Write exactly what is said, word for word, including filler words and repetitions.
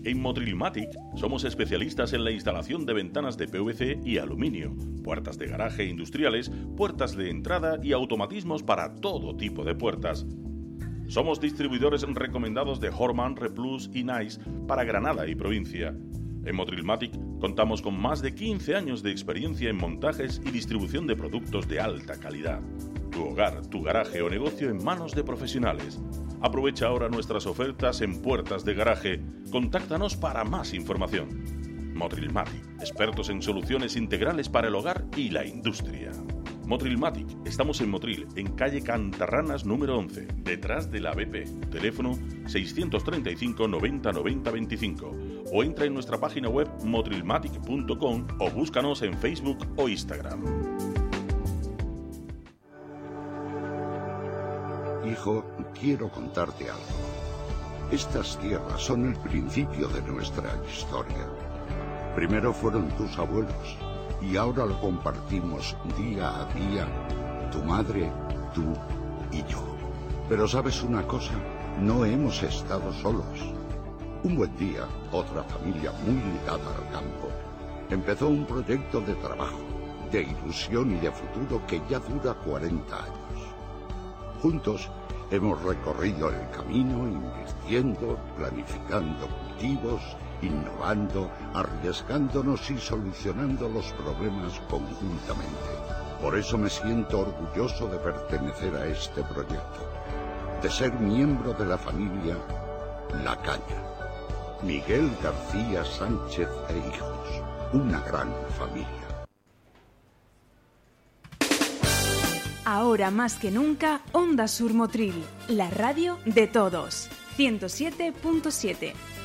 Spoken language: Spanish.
En Motrilmatic somos especialistas en la instalación de ventanas de P V C y aluminio, puertas de garaje industriales, puertas de entrada y automatismos para todo tipo de puertas. Somos distribuidores recomendados de Horman, Replus y Nice para Granada y provincia. En Motrilmatic contamos con más de quince años de experiencia en montajes y distribución de productos de alta calidad. Tu hogar, tu garaje o negocio en manos de profesionales. Aprovecha ahora nuestras ofertas en puertas de garaje. Contáctanos para más información. Motrilmatic, expertos en soluciones integrales para el hogar y la industria. Motrilmatic, estamos en Motril, en calle Cantarranas número once, detrás de la B P. Teléfono seiscientos treinta y cinco noventa noventa veinticinco. O entra en nuestra página web motrilmatic punto com o búscanos en Facebook o Instagram. Hijo, quiero contarte algo. Estas tierras son el principio de nuestra historia. Primero fueron tus abuelos y ahora lo compartimos día a día, tu madre, tú y yo. Pero ¿sabes una cosa? No hemos estado solos. Un buen día, otra familia muy ligada al campo empezó un proyecto de trabajo, de ilusión y de futuro que ya dura cuarenta años. Juntos hemos recorrido el camino invirtiendo, planificando cultivos, innovando, arriesgándonos y solucionando los problemas conjuntamente. Por eso me siento orgulloso de pertenecer a este proyecto, de ser miembro de la familia La Caña. Miguel García Sánchez e hijos, una gran familia. Ahora más que nunca, Onda Sur Motril, la radio de todos. ciento siete punto siete.